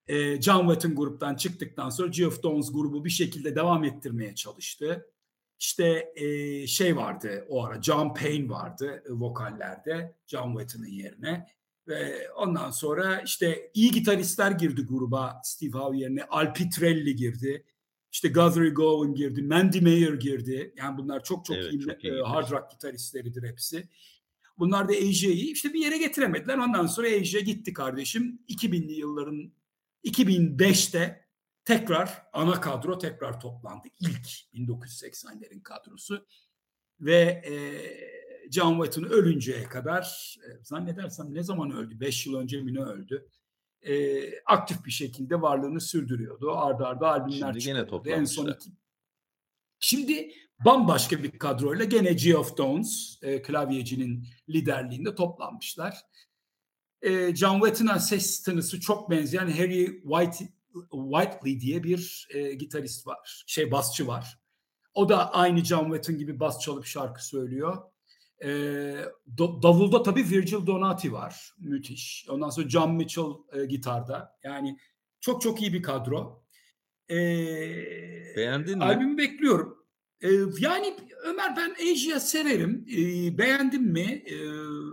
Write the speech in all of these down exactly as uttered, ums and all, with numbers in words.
Eee, John Wetton gruptan çıktıktan sonra Geoff Downes grubu bir şekilde devam ettirmeye çalıştı. İşte, eee, şey vardı o ara, John Payne vardı e, vokallerde John Wetton'ın yerine ve ondan sonra işte iyi gitaristler girdi gruba Steve Howe yerine. Al Pitrelli girdi. İşte Guthrie Govan girdi. Mandy Mayer girdi. Yani bunlar çok çok Evet, iyi çok e, iyi hard gitarist. rock gitaristleridir hepsi. Bunlar da A J'yi işte bir yere getiremediler. Ondan sonra A J gitti kardeşim. iki binli yılların iki bin beşte tekrar ana kadro tekrar toplandı. İlk bin dokuz yüz seksenlerin kadrosu ve eee John Wetton ölünceye kadar e, zannedersem ne zaman öldü? beş yıl önce mi ne öldü? Eee, aktif bir şekilde varlığını sürdürüyordu. Art arda albümler Şimdi gene çıkarıyordu. En son toplanmışlar. iki Şimdi bambaşka bir kadroyla gene Geoff Downes, e, klavyecinin liderliğinde toplanmışlar. E, John Wetton'a ses tınısı çok benzeyen Harry White, Whiteley diye bir e, gitarist var. Şey basçı var. O da aynı John Wetton gibi bas çalıp şarkı söylüyor. E, do, davulda tabii Virgil Donati var. Müthiş. Ondan sonra John Mitchell e, gitarda. Yani çok çok iyi bir kadro. Eee, Beğendin mi? albümü bekliyorum. Eee, yani Ömer ben Asia severim. Eee, beğendim mi? Eee,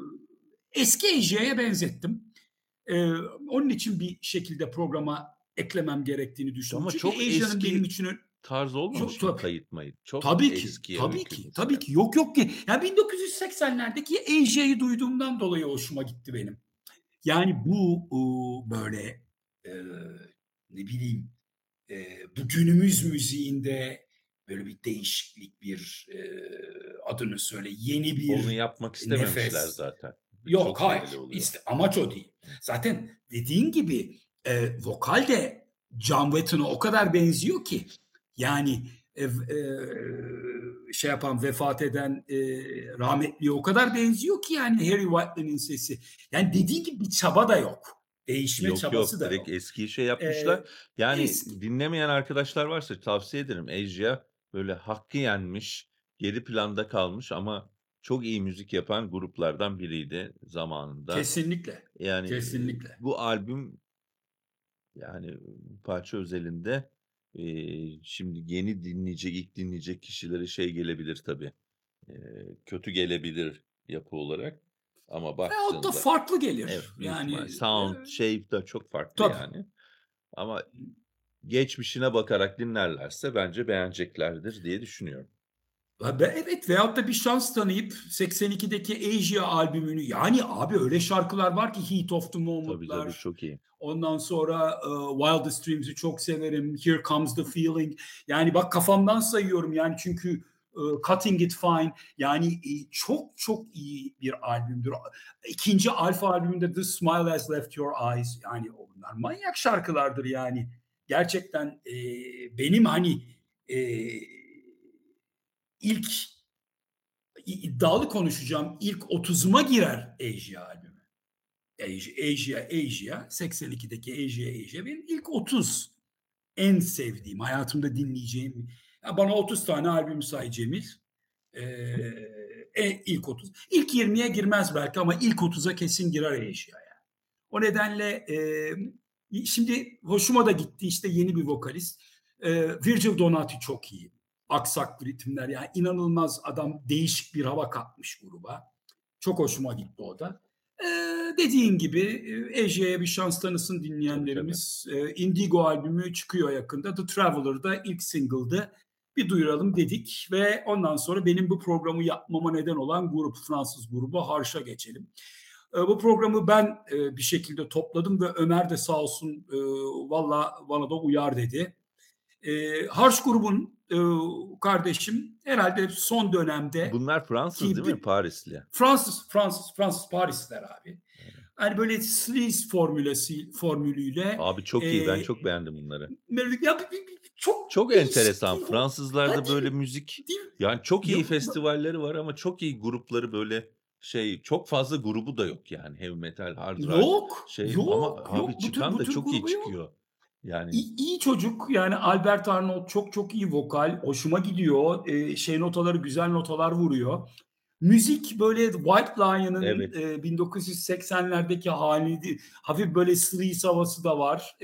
eski Asia'ya benzettim. Eee, onun için bir şekilde programa eklemem gerektiğini düşündüm. Ama Çünkü çok Asia'nın benim eski için tarz çok olmamış mı tabii. kayıt mayıt? Çok Tabii ki. eskiye Tabii ki. öykünmüş Tabii yani. ki. Yok yok ki. Yani bin dokuz yüz seksenlerdeki Asia'yı duyduğumdan dolayı hoşuma gitti benim. Yani bu ııı, böyle eee, ne bileyim eee, bu günümüz müziğinde böyle bir değişiklik, bir eee, adını söyle, yeni Onu bir yapmak istememişler nefes. zaten. Yok, Çok hayır. belli oluyor. İşte amaç o değil. Zaten dediğin gibi eee, vokal de John Wetton'a o kadar benziyor ki yani ev, eee, şey yapan vefat eden eee, rahmetliye o kadar benziyor ki yani Harry Whiteley'nin sesi. Yani dediğin gibi bir çaba da yok. Değişme Yok çabası yok da direkt yok. eskiyi şey yapmışlar. Eee, Yani eski. dinlemeyen arkadaşlar varsa tavsiye ederim. Asia böyle hakkı yenmiş, geri planda kalmış ama çok iyi müzik yapan gruplardan biriydi zamanında. Kesinlikle. Yani eee, Kesinlikle. bu albüm yani bu parça özelinde eee, şimdi yeni dinleyecek, ilk dinleyecek kişilere şey gelebilir tabii. Eee, kötü gelebilir yapı olarak ama Veyahut da baktığında farklı gelir. evet büyük Yani ihtimal sound eee, şey de çok farklı tabii. yani. Ama geçmişine bakarak dinlerlerse bence beğeneceklerdir diye düşünüyorum. Ha, be evet veyahut da bir şans tanıyıp seksen ikideki Asia albümünü yani abi öyle şarkılar var ki Heat of the Tabii tabii Moment'lar. çok iyi. Ondan sonra eee, Wildest Dreams'i çok severim. Here Comes the Feeling. Yani bak kafamdan sayıyorum yani çünkü eee, Cutting It Fine yani eee, çok çok iyi bir albümdür. İkinci Alfa albümünde The Smile Has Left Your Eyes yani onlar manyak şarkılardır yani. Gerçekten eee, benim hani eee ilk iddialı konuşacağım. İlk otuzuma girer Asia albümü. Asia, Asia, Asia seksen ikideki Asia, Asia benim ilk otuz en sevdiğim, hayatımda dinleyeceğim. Ya bana otuz tane albüm say Cemil. Ee, e, ilk otuz. İlk yirmiye girmez belki ama ilk otuza kesin girer Asia yani. O nedenle e, şimdi hoşuma da gitti işte yeni bir vokalist. E, Virgil Donati çok iyi. Aksak ritimler yani inanılmaz adam değişik bir hava katmış gruba. Çok hoşuma gitti o da. E, dediğin gibi e, Ece'ye bir şans tanısın Tabii tabii. dinleyenlerimiz. E, Indigo albümü çıkıyor yakında. The Traveler'da ilk single'dı. Bir duyuralım dedik ve ondan sonra benim bu programı yapmama neden olan grup Fransız grubu Harş'a geçelim. E, bu programı ben e, bir şekilde topladım ve Ömer de sağ olsun e, valla bana da uyar dedi. E, Harş grubun e, kardeşim herhalde son dönemde Bunlar Fransız ki değil mi? bir, Parisli. Fransız Fransız Fransız Parisler abi. Evet. Hani böyle sleaze formülesi formülüyle Abi çok iyi. Ben e, çok beğendim bunları. ya, bir- bir- bir- çok Çok değişik enteresan. değil mi? Ha, Fransızlarda değil böyle mi? müzik Değil mi? yani çok iyi Yok, festivalleri var ama çok iyi grupları böyle şey çok fazla grubu da yok yani heavy metal, hard rock yok, şey ama yok, abi yok. Bu tür çıkan bu da tür çok iyi grubu yok. çıkıyor. Yani İyi, iyi çocuk yani Albert Arnold çok çok iyi vokal. Hoşuma gidiyor. Ee, şey notaları güzel notalar vuruyor. Müzik böyle White Lion'ın evet. e, bin dokuz yüz seksenlerdeki hali hafif böyle sleaze havası da var.